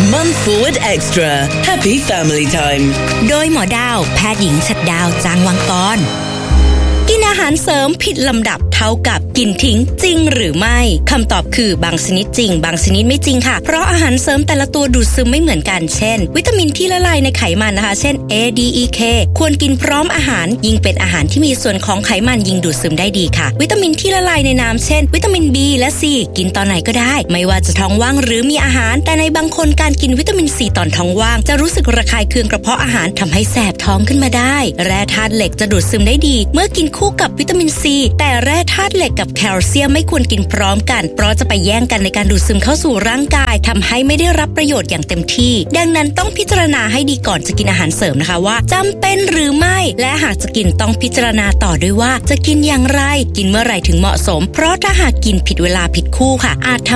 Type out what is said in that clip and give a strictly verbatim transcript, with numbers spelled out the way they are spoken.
Mum Forward Extra Happy Family Time โดยหมอดาวแพทย์หญิงฉัตรดาวจางวังกรกินอาหารเสริมผิดลำดับเท่ากับกินทิ้งจริงหรือไม่คำตอบคือบางชนิดจริงบางชนิดไม่จริงค่ะเพราะอาหารเสริมแต่ละตัวดูดซึมไม่เหมือนกันเช่นวิตามินที่ละลายในไขมันนะคะเช่น A D E K ควรกินพร้อมอาหารยิ่งเป็นอาหารที่มีส่วนของไขมันยิ่งดูดซึมได้ดีค่ะวิตามินที่ละลายในน้ำเช่นวิตามิน B และ C กินตอนไหนก็ได้ไม่ว่าจะท้องว่างหรือมีอาหารแต่ในบางคนการกินวิตามิน C ตอนท้องว่างจะรู้สึกระคายเคืองกระเพาะอาหารทำให้แสบท้องขึ้นมาได้แร่ธาตุเหล็กจะดูดซึมได้ดีเมื่อกินคู่กับวิตามิน C แต่แร่ธาตุเหล็กกับแคลเซียมไม่ควรกินพร้อมกันเพราะจะไปแย่งกันในการดูดซึมเข้าสู่ร่างกายทำให้ไม่ได้รับประโยชน์อย่างเต็มที่ดังนั้นต้องพิจารณาให้ดีก่อนจะกินอาหารเสริมนะคะว่าจำเป็นหรือไม่และหากจะกินต้องพิจารณาต่อด้วยว่าจะกินอย่างไรกินเมื่อไหร่ถึงเหมาะสมเพราะถ้าหากกินผิดเวลาผิดคู่ค่ะอาจทำ